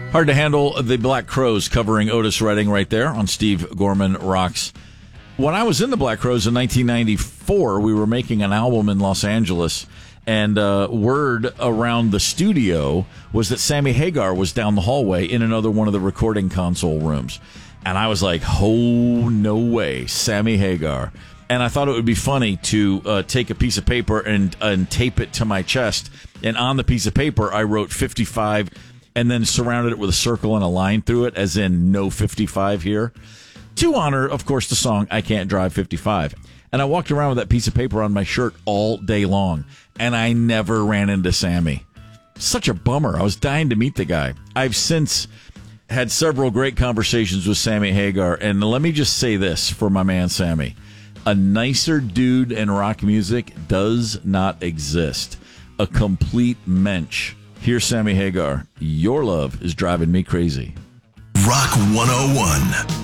Hard to Handle, the Black Crowes covering Otis Redding right there on Steve Gorman Rocks. When I was in the Black Crowes in 1994, we were making an album in Los Angeles, and word around the studio was that Sammy Hagar was down the hallway in another one of the recording console rooms. And I was like, oh, no way, Sammy Hagar. And I thought it would be funny to take a piece of paper and tape it to my chest. And on the piece of paper, I wrote 55 and then surrounded it with a circle and a line through it, as in no 55 here, to honor, of course, the song I Can't Drive 55. And I walked around with that piece of paper on my shirt all day long, and I never ran into Sammy. Such a bummer. I was dying to meet the guy. I've since had several great conversations with Sammy Hagar, and let me just say this for my man Sammy. A nicer dude in rock music does not exist. A complete mensch. Here's Sammy Hagar. Your love is driving me crazy. Rock 101.